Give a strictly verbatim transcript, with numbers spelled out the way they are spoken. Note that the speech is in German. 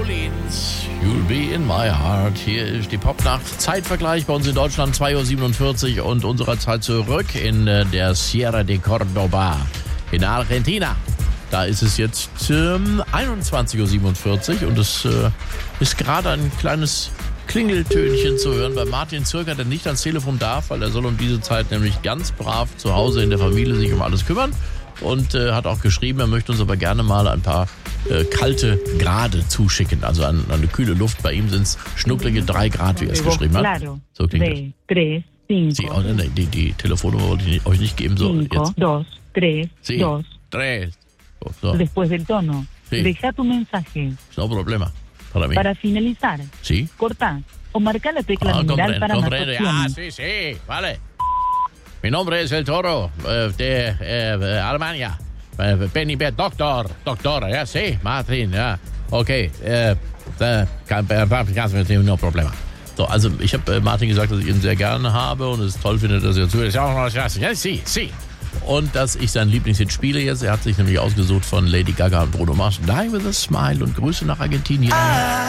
Rollins, You'll Be in My Heart. Hier ist die Popnacht. Zeitvergleich bei uns in Deutschland zwei Uhr siebenundvierzig und unserer Zeit zurück in äh, der Sierra de Córdoba in Argentina. Da ist es jetzt ähm, einundzwanzig Uhr siebenundvierzig und es äh, ist gerade ein kleines Klingeltönchen zu hören bei Martin Zürcher, der nicht ans Telefon darf, weil er soll um diese Zeit nämlich ganz brav zu Hause in der Familie sich um alles kümmern und äh, hat auch geschrieben, er möchte uns aber gerne mal ein paar äh, kalte Grade zuschicken, also an, an eine kühle Luft. Bei ihm sind es schnucklige drei Grad, wie er es geschrieben hat. So klingt das. Sie, oh, nee, die, die Telefonnummer wollte ich nicht, euch nicht geben. So, Cinco, jetzt. dos, tres, Sí, dos. tres. So, so. Después del tono. Sí. Deja tu mensaje. No problema. Para mí. Para finalizar, Sí. corta o marca la tecla Ah, numeral comprendo, para más comprendo. Ah, opciones. sí, sí, vale. Mi nombre es El Toro, eh, de eh, Alemania. Eh, Benny Bert, Doktor, Doktor, ja, sí, Martin, ja. Okay, äh, da kann, äh, no Problema. So, also ich habe äh, Martin gesagt, dass ich ihn sehr gerne habe und es toll finde, dass er zuhört. Ja, sí, sí. Und dass ich sein Lieblingshit spiele jetzt. Er hat sich nämlich ausgesucht von Lady Gaga und Bruno Mars. Die with a Smile und Grüße nach Argentinien.